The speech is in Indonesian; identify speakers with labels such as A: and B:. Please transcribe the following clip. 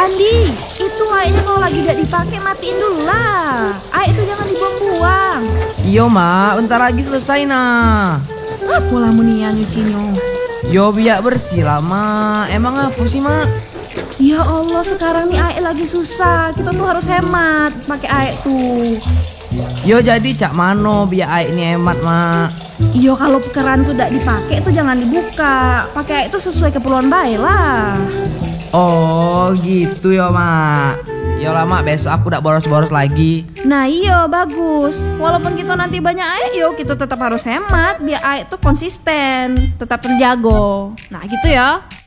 A: Andi, itu airnya kalau lagi gak dipakai matiin dulu lah. Air itu jangan dibuang-buang.
B: Iyo mak, bentar lagi selesai nah.
A: Apa lah munia nyucinya?
B: Yo biar bersih lah mak. Emang apa sih mak?
A: Ya Allah, sekarang nih air lagi susah. Kita tuh harus hemat pakai air tuh.
B: Yo jadi cak mano biar air ini hemat mak.
A: Iyo kalau keran tuh gak dipakai tuh jangan dibuka. Pakai air itu sesuai keperluan bayi lah.
B: Oh gitu ya mak. Yo lah mak, besok aku udah boros-boros lagi.
A: Nah iyo bagus. Walaupun kita nanti banyak air, yo kita tetap harus hemat biar air tuh konsisten, tetap terjaga. Nah gitu ya.